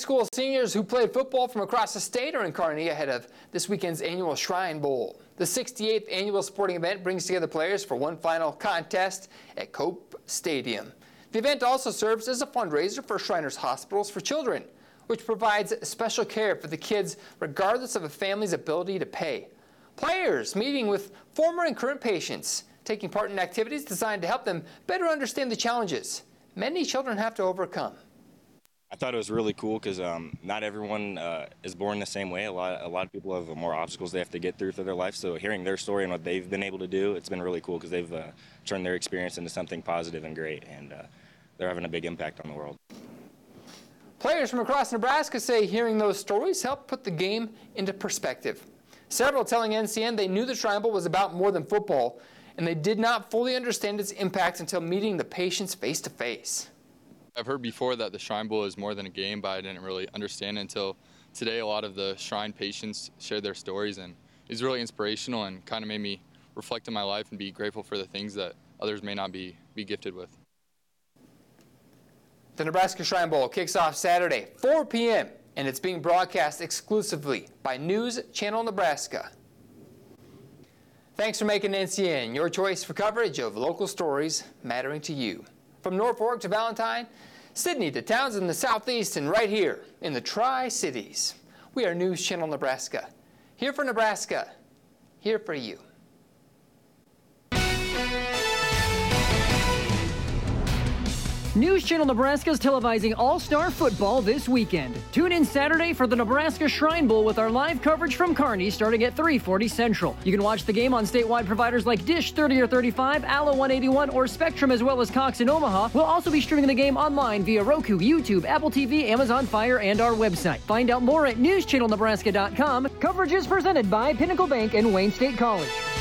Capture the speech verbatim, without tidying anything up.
school seniors who played football from across the state are in Kearney ahead of this weekend's annual Shrine Bowl. The sixty-eighth annual sporting event brings together players for one final contest at Cope Stadium. The event also serves as a fundraiser for Shriners Hospitals for Children, which provides special care for the kids regardless of a family's ability to pay. Players meeting with former and current patients, taking part in activities designed to help them better understand the challenges many children have to overcome. I thought it was really cool because um, not everyone uh, is born the same way. A lot, a lot of people have more obstacles they have to get through through their life. So hearing their story and what they've been able to do, it's been really cool because they've uh, turned their experience into something positive and great, and uh, they're having a big impact on the world. Players from across Nebraska say hearing those stories helped put the game into perspective. Several telling N C N they knew the Shrine Bowl was about more than football, and they did not fully understand its impact until meeting the patients face to face. I've heard before that the Shrine Bowl is more than a game, but I didn't really understand it until today. A lot of the Shrine patients shared their stories, and it was really inspirational and kind of made me reflect on my life and be grateful for the things that others may not be, be gifted with. The Nebraska Shrine Bowl kicks off Saturday, four p m, and it's being broadcast exclusively by News Channel Nebraska. Thanks for making N C N your choice for coverage of local stories mattering to you. From Norfolk to Valentine, Sidney to towns in the southeast, and right here in the Tri-Cities. We are News Channel Nebraska. Here for Nebraska, here for you. News Channel Nebraska is televising All-Star Football this weekend. Tune in Saturday for the Nebraska Shrine Bowl with our live coverage from Kearney starting at three forty Central. You can watch the game on statewide providers like Dish thirty or thirty-five, Allo one eighty-one, or Spectrum, as well as Cox in Omaha. We'll also be streaming the game online via Roku, YouTube, Apple T V, Amazon Fire, and our website. Find out more at news channel nebraska dot com. Coverage is presented by Pinnacle Bank and Wayne State College.